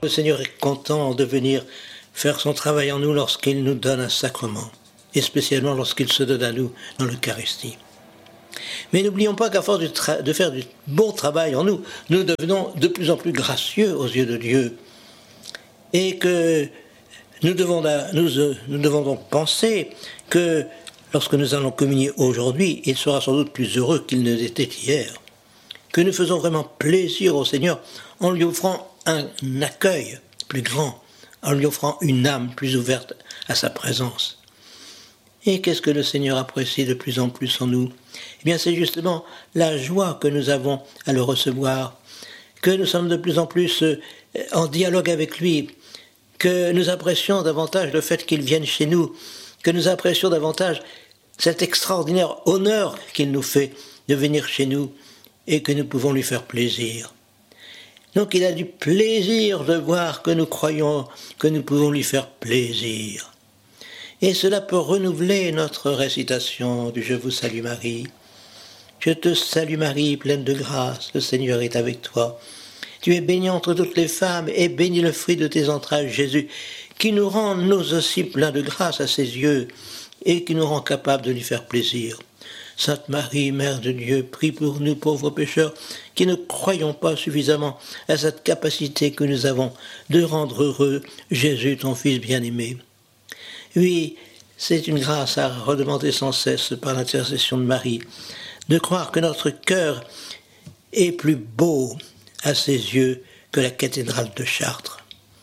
Le Seigneur est content de venir faire son travail en nous lorsqu'il nous donne un sacrement, et spécialement lorsqu'il se donne à nous dans l'Eucharistie. Mais n'oublions pas qu'à force de faire du bon travail en nous, nous devenons de plus en plus gracieux aux yeux de Dieu. Et que nous devons donc penser que lorsque nous allons communier aujourd'hui, il sera sans doute plus heureux qu'il ne l'était hier. Que nous faisons vraiment plaisir au Seigneur en lui offrant un accueil plus grand, en lui offrant une âme plus ouverte à sa présence. Et qu'est-ce que le Seigneur apprécie de plus en plus en nous ? Eh bien, c'est justement la joie que nous avons à le recevoir, que nous sommes de plus en plus en dialogue avec lui, que nous apprécions davantage le fait qu'il vienne chez nous, que nous apprécions davantage cet extraordinaire honneur qu'il nous fait de venir chez nous et que nous pouvons lui faire plaisir. Donc il a du plaisir de voir que nous croyons que nous pouvons lui faire plaisir. Et cela peut renouveler notre récitation du « Je vous salue Marie ». Je te salue Marie, pleine de grâce, le Seigneur est avec toi. Tu es bénie entre toutes les femmes, et béni le fruit de tes entrailles, Jésus, qui nous rend nous aussi pleins de grâce à ses yeux, et qui nous rend capables de lui faire plaisir. Sainte Marie, Mère de Dieu, prie pour nous pauvres pécheurs, qui ne croyons pas suffisamment à cette capacité que nous avons de rendre heureux Jésus, ton Fils bien-aimé. Oui, c'est une grâce à redemander sans cesse par l'intercession de Marie, de croire que notre cœur est plus beau à ses yeux que la cathédrale de Chartres.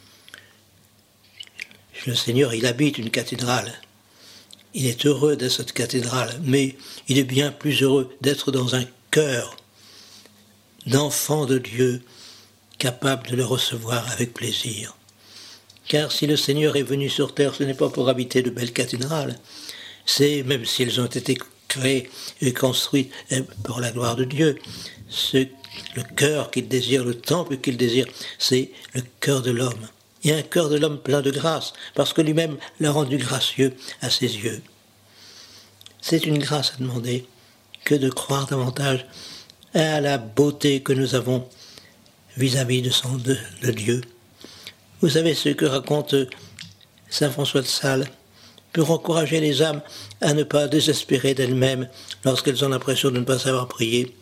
Le Seigneur, il habite une cathédrale. Il est heureux d'être cette cathédrale, mais il est bien plus heureux d'être dans un cœur d'enfant de Dieu, capable de le recevoir avec plaisir. Car si le Seigneur est venu sur terre, ce n'est pas pour habiter de belles cathédrales, c'est, même si elles ont été créées et construites pour la gloire de Dieu, le cœur qu'il désire, le temple qu'il désire, c'est le cœur de l'homme. Il y a un cœur de l'homme plein de grâce, parce que lui-même l'a rendu gracieux à ses yeux. C'est une grâce à demander que de croire davantage à la beauté que nous avons vis-à-vis de Dieu. Vous savez ce que raconte saint François de Sales pour encourager les âmes à ne pas désespérer d'elles-mêmes lorsqu'elles ont l'impression de ne pas savoir prier.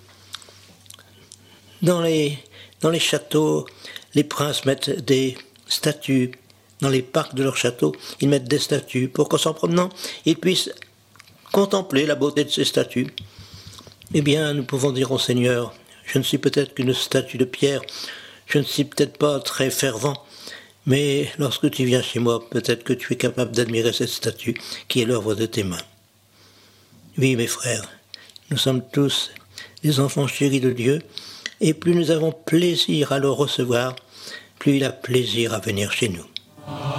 Dans les châteaux, les princes mettent des statues. Dans les parcs de leur château, ils mettent des statues pour qu'en s'en promenant, ils puissent contempler la beauté de ces statues. Eh bien, nous pouvons dire au Seigneur, je ne suis peut-être qu'une statue de pierre, je ne suis peut-être pas très fervent, mais lorsque tu viens chez moi, peut-être que tu es capable d'admirer cette statue qui est l'œuvre de tes mains. Oui, mes frères, nous sommes tous des enfants chéris de Dieu, et plus nous avons plaisir à le recevoir, plus il a plaisir à venir chez nous.